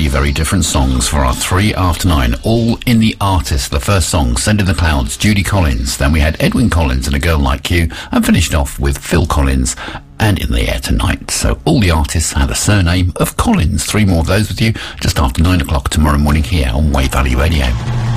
very different songs for our 3 after 9, all in the artist. The first song, Send in the Clouds, Judy Collins. Then we had Edwin Collins and A Girl Like You, and finished off with Phil Collins and In the Air Tonight. So all the artists had a surname of Collins. 3 more of those with you just after 9 o'clock tomorrow morning here on Wave Valley Radio.